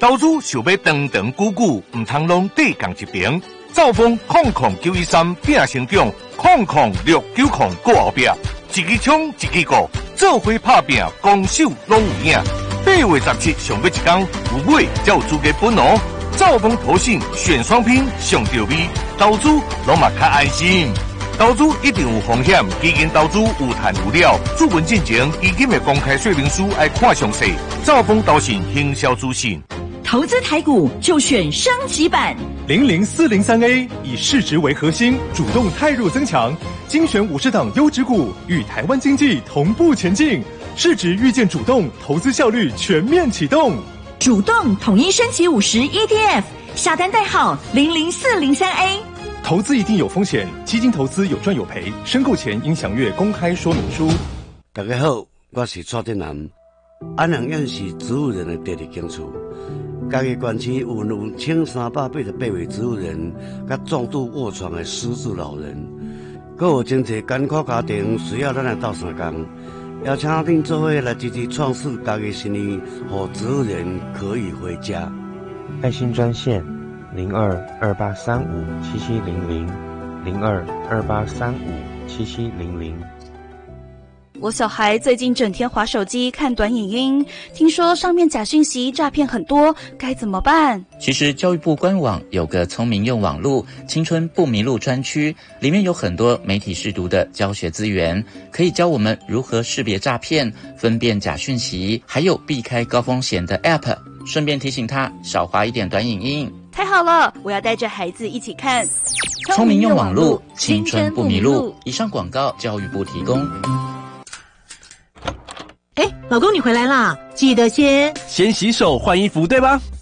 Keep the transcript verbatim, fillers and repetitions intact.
投资想要长长久久，唔通拢对共一边。兆丰空空九一三变成长，空空六九空过后壁，一支枪一支鼓，做伙拍拼，攻守拢有影。八月十七上尾一天，有买才有资格分哦。兆丰投信选双拼上到位，投资拢嘛较安心。投资一定有风险，基金投资有赚有了。注文进前，基金的公开说明书要看详细。兆丰投信行销资讯。 投资台股就选升级版零零四零三 A， 以市值为核心，主动汰弱增强，精选五十档优质股，与台湾经济同步前进。市值预见主动，投资效率全面启动。 主动统一升级五十 E T F， 下单代号零零四零三 A。 投资一定有风险，基金投资有赚有赔，申购前应详阅公开说明书。 大家好，我是蔡振南。安阳县是植物人的第二间厝，家己县区有有千三百八十八位植物人，甲重度卧床的失智老人，阁有真侪艰苦家庭需要咱来斗相共，邀请恁做伙来支持创世家己生意，让植物人可以回家。 爱心专线零二二八三五七七零零零二二八三五七七零零。 我小孩最近整天滑手机看短影音，听说上面假讯息诈骗很多，该怎么办？ 其实教育部官网有个聪明用网路青春不迷路专区，里面有很多媒体识读的教学资源，可以教我们如何识别诈骗、分辨假讯息，还有避开高风险的 App， 顺便提醒他少滑一点短影音。 太好了，我要带着孩子一起看聪明用网路青春不迷路。以上广告教育部提供。 哎，老公你回来啦，记得先先洗手换衣服对吧？